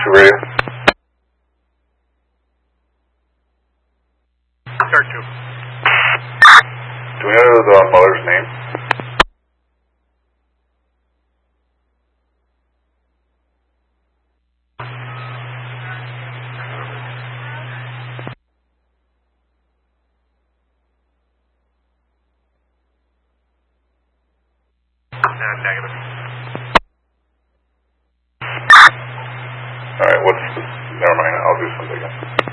2 radio. Start 2. Do we know the mother's name? Negative. Alright, never mind, I'll do something again.